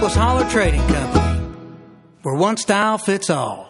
Douglas Holler Trading Company, where one style fits all.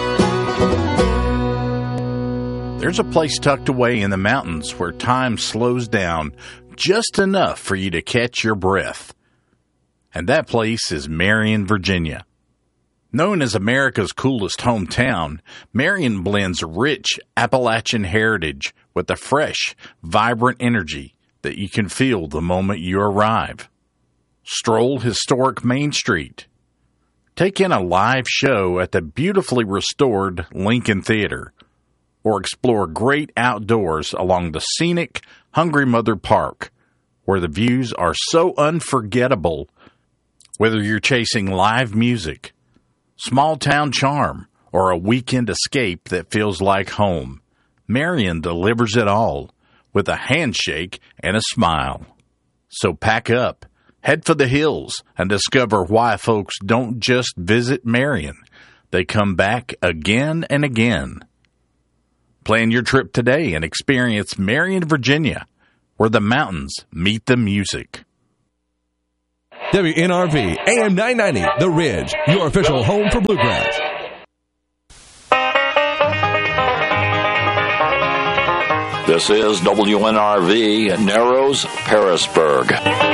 There's a place tucked away in the mountains where time slows down just enough for you to catch your breath. And that place is Marion, Virginia. Known as America's coolest hometown, Marion blends rich Appalachian heritage with a fresh, vibrant energy that you can feel the moment you arrive. Stroll historic Main Street. Take in a live show at the beautifully restored Lincoln Theater, or explore great outdoors along the scenic Hungry Mother Park, where the views are so unforgettable. Whether you're chasing live music, small-town charm, or a weekend escape that feels like home, Marion delivers it all with a handshake and a smile. So pack up, head for the hills, and discover why folks don't just visit Marion. They come back again and again. Plan your trip today and experience Marion, Virginia, where the mountains meet the music. WNRV AM 990, The Ridge, your official home for bluegrass. This is WNRV Narrows, Parisburg.